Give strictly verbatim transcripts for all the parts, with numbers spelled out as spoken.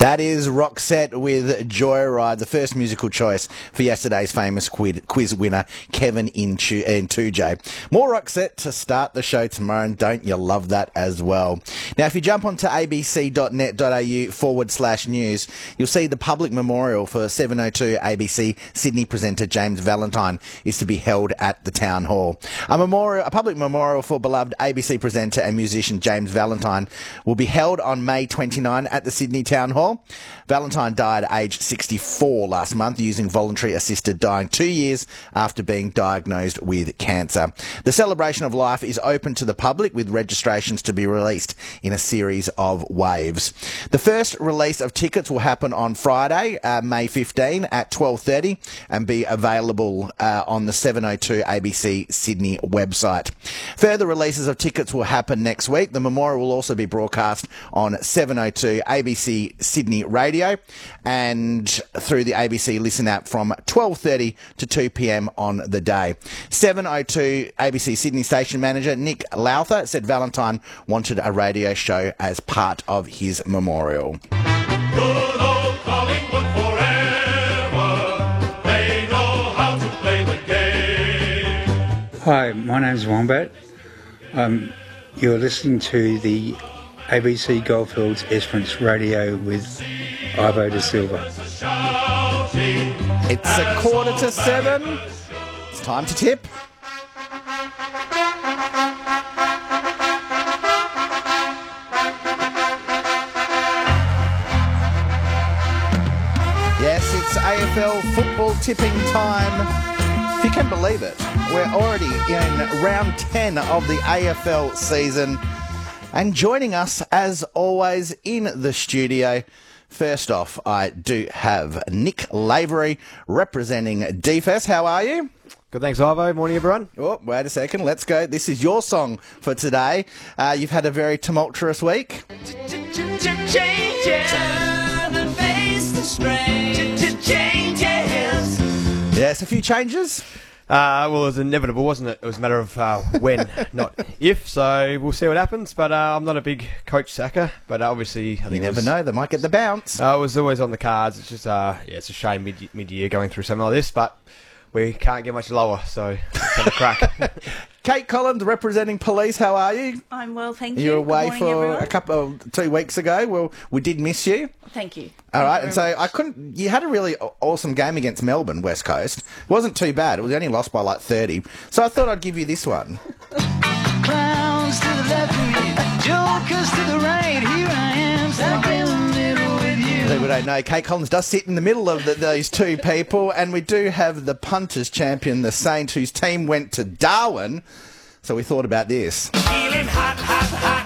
That is Roxette with Joyride, the first musical choice for yesterday's famous quiz, quiz winner, Kevin Ntuje. More Roxette to start the show tomorrow, and don't you love that as well? Now, if you jump onto abc.net.au forward slash news, you'll see the public memorial for seven oh two A B C Sydney presenter James Valentine is to be held at the Town Hall. A memorial, a public memorial for beloved A B C presenter and musician James Valentine will be held on May twenty-ninth at the Sydney Town Hall. Valentine died at age sixty-four last month using voluntary assisted dying two years after being diagnosed with cancer. The celebration of life is open to the public with registrations to be released in a series of waves. The first release of tickets will happen on Friday, uh, May fifteenth at twelve thirty and be available uh, on the seven oh two A B C Sydney website. Further releases of tickets will happen next week. The memorial will also be broadcast on seven oh two A B C Sydney Radio and through the A B C Listen app from twelve thirty to two p.m. on the day. seven oh two A B C Sydney station manager Nick Lowther said Valentine wanted a radio show as part of his memorial. Good old Collingwood forever. They know how to play the game. Hi, my name's Wombat. Um, you're listening to the A B C Goldfields Esperance Radio with Ivo De Silva. It's a quarter to seven. It's time to tip. Yes, it's A F L football tipping time. If you can believe it, we're already in round ten of the A F L season. And joining us, as always, in the studio, first off, I do have Nick Lavery representing D F E S. How are you? Good, thanks, Ivo. Morning, everyone. Oh, wait a second. Let's go. This is your song for today. Uh, you've had a very tumultuous week. Yes, a few changes. Uh, well, it was inevitable, wasn't it? It was a matter of uh, when, not if. So we'll see what happens. But uh, I'm not a big coach sacker. But obviously, I think You never it was, know. They might get the bounce. Uh, it was always on the cards. It's just, uh, yeah, it's a shame mid mid year going through something like this. But we can't get much lower. So let's have a crack. Kate Collins representing Police. How are you? I'm well, thank you. You were away Good morning, for everyone. a couple of two weeks ago. Well, we did miss you. Thank you. All Thank right, you and very so much. I couldn't. You had a really aw- awesome game against Melbourne, West Coast. It wasn't too bad. It was only lost by like thirty. So I thought I'd give you this one. Clowns to the left of me, jokers to the right. Here I am, stuck in the middle with you. People don't know, Kate Collins does sit in the middle of the, those two people, and we do have the punters champion, the Saints, whose team went to Darwin. So we thought about this. Feeling hot, hot, hot.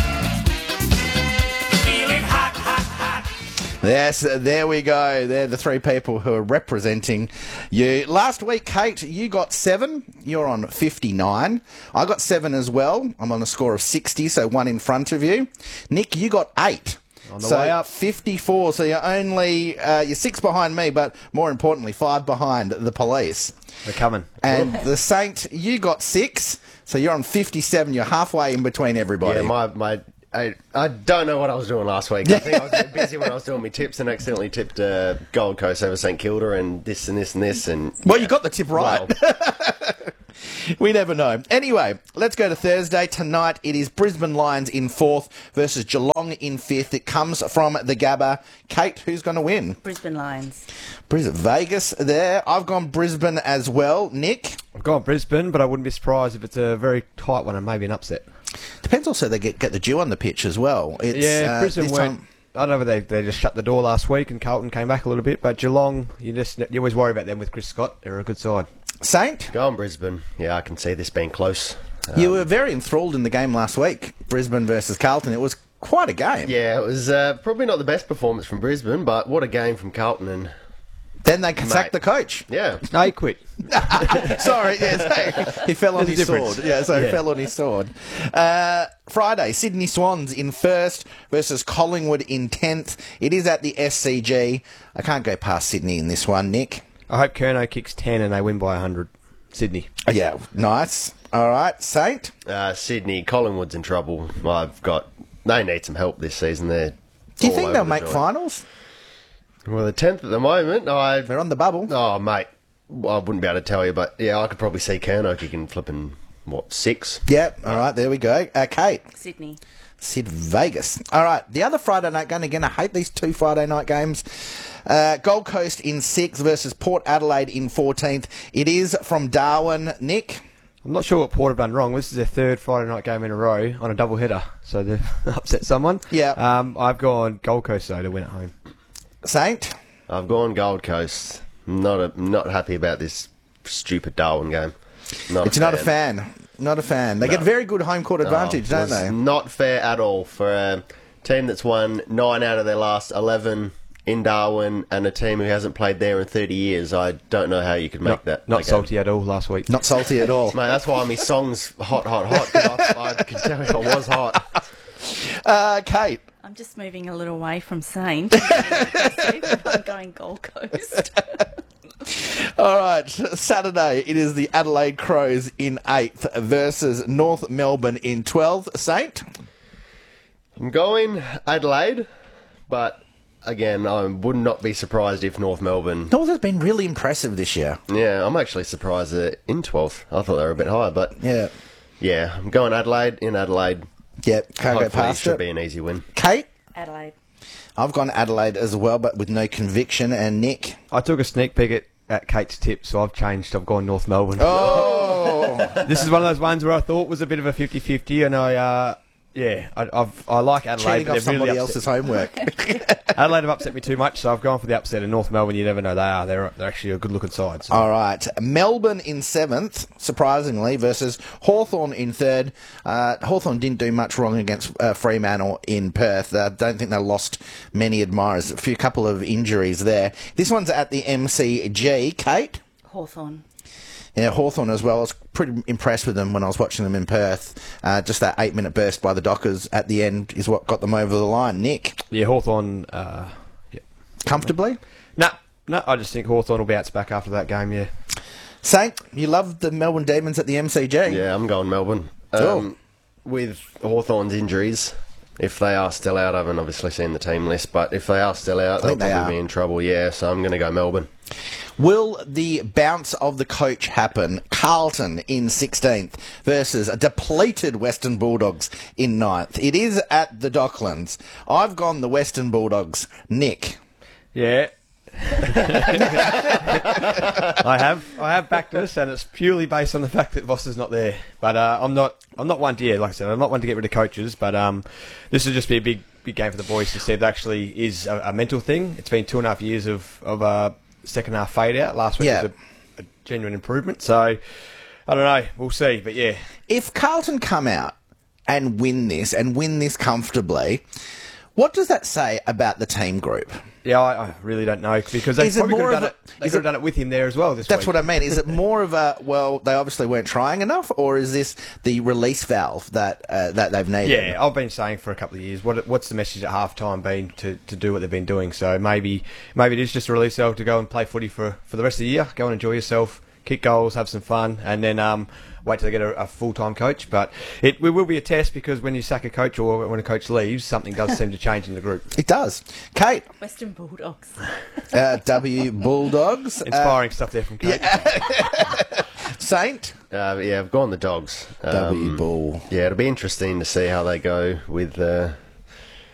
Feeling hot, hot, hot. Yes, there we go. They're the three people who are representing you. Last week, Kate, you got seven. You're on fifty-nine. I got seven as well. I'm on a score of sixty, so one in front of you. Nick, you got eight. On the so way up. fifty-four. So you're only uh, you're six behind me, but more importantly, five behind the Police. We're coming. And the Saint, you got six. So you're on fifty-seven. You're halfway in between everybody. Yeah, my, my I, I don't know what I was doing last week. I think I was a bit busy when I was doing my tips and accidentally tipped uh, Gold Coast over St Kilda and this and this and this. And Well, yeah. you got the tip right. Well, We never know. Anyway, let's go to Thursday. Tonight it is Brisbane Lions in fourth versus Geelong in fifth. It comes from the Gabba. Kate, who's going to win? Brisbane Lions. Brisbane, Vegas there. I've gone Brisbane as well. Nick? I've gone Brisbane, but I wouldn't be surprised if it's a very tight one and maybe an upset. Depends also they get, get the dew on the pitch as well. It's, yeah, uh, Brisbane this went. time- I don't know whether they, they just shut the door last week and Carlton came back a little bit, but Geelong, you just you always worry about them with Chris Scott. They're a good side. Saint? go on, Brisbane. Yeah, I can see this being close. You were very enthralled in the game last week, Brisbane versus Carlton. It was quite a game. Yeah, it was uh, probably not the best performance from Brisbane, but what a game from Carlton. And Then they sacked the coach. yeah, No, he quit. Sorry, yes, he fell on There's a his difference. sword. Yeah, so he Yeah. fell on his sword. Uh, Friday, Sydney Swans in first versus Collingwood in tenth. It is at the S C G. I can't go past Sydney in this one, Nick. I hope Kerno kicks ten and they win by one hundred. Sydney. Oh, yeah, nice. All right, Saint. uh, Sydney, Collingwood's in trouble. I've got they need some help this season. They're Do you all think over they'll the make joint. finals? Well, the tenth at the moment. I They're on the bubble. oh mate, well, I wouldn't be able to tell you, but yeah, I could probably see Kerno kicking flipping what six. Yep. All right, there we go. Uh, Kate. Sydney. Sid Vegas. All right, the other Friday night game, again, I hate these two Friday night games. Uh, Gold Coast in sixth versus Port Adelaide in fourteenth. It is from Darwin. Nick? I'm not sure what Port have done wrong. This is their third Friday night game in a row on a double header, so they've upset someone. Yeah. Um, I've gone Gold Coast though to win at home. Saint? I've gone Gold Coast. Not a, not happy about this stupid Darwin game. Not It's not a fan. Not a fan. They get very good home court advantage, Oh, don't was they? Not fair at all for a team that's won nine out of their last eleven in Darwin and a team who hasn't played there in thirty years. I don't know how you could make Not, that. not that game. salty at all last week. Not salty at all. Mate, that's why my song's hot, hot, hot. 'Cause I, I can tell you it was hot. Uh, Kate? I'm just moving a little away from Saint. I'm going Gold Coast. All right, Saturday, it is the Adelaide Crows in eighth versus North Melbourne in twelfth. Saint? I'm going Adelaide, but again, I would not be surprised if North Melbourne. North has been really impressive this year. Yeah, I'm actually surprised they're in twelfth. I thought they were a bit higher, but Yeah. yeah, I'm going Adelaide in Adelaide. Yep, can't Hopefully, go past should it. be an easy win. Kate? Adelaide. I've gone Adelaide as well, but with no conviction. And Nick? I took a sneak peek at, at Kate's tip, so I've changed. I've gone North Melbourne. Oh! This is one of those ones where I thought was a bit of a fifty-fifty, and I, uh, yeah, I, I've, I like Adelaide. Cheating but off they've really somebody upset- else's homework. Adelaide have upset me too much, so I've gone for the upset. And North Melbourne, you never know they are. They're, they're actually a good-looking side. So. All right. Melbourne in seventh, surprisingly, versus Hawthorn in third. Uh, Hawthorn didn't do much wrong against uh, Fremantle in Perth. I uh, don't think they lost many admirers. A few couple of injuries there. This one's at the M C G. Kate? Hawthorn. Yeah, Hawthorn as well. I was pretty impressed with them when I was watching them in Perth. Uh, just that eight-minute burst by the Dockers at the end is what got them over the line. Nick? Yeah, Hawthorn. Uh, yeah. Comfortably? No, no, I just think Hawthorn will bounce back after that game. Yeah. Saint, you love the Melbourne Demons at the M C G. Yeah, I'm going Melbourne. Cool. Um, with Hawthorn's injuries, if they are still out, I haven't obviously seen the team list, but if they are still out, they'll think they probably are. be in trouble. Yeah, so I'm going to go Melbourne. Will the bounce of the coach happen? Carlton in sixteenth versus a depleted Western Bulldogs in ninth. It is at the Docklands. I've gone the Western Bulldogs. Nick? Yeah. I have, I have backed this, and it's purely based on the fact that Voss is not there. But uh, I'm not, I'm not one to, yeah, like I said, I'm not one to get rid of coaches. But um, this will just be a big, big game for the boys to see if it actually is a, a mental thing. It's been two and a half years of of uh, second half fade out. Last week Yeah. was a, a genuine improvement. So I don't know, we'll see. But yeah, If Carlton come out and win this, and win this comfortably, what does that say about the team group? yeah, I, I really don't know because they Is it probably could more have done of a- it. They is could have it- done it with him there as well. This That's week. what I mean. Is it more of a, well, they obviously weren't trying enough, or is this the release valve that uh, that they've needed? Yeah, I've been saying for a couple of years, what what's the message at half time been to, to do what they've been doing? So maybe maybe it is just a release valve to go and play footy for, for the rest of the year, go and enjoy yourself, kick goals, have some fun, and then um, wait till they get a, a full-time coach. But it, it will be a test because when you sack a coach or when a coach leaves, something does seem to change in the group. It does. Kate, Western Bulldogs. uh, W Bulldogs. Uh, Inspiring stuff there from Kate. Saint, Uh, but yeah, I've gone the Dogs. Um, W Bull. Yeah, it'll be interesting to see how they go with uh,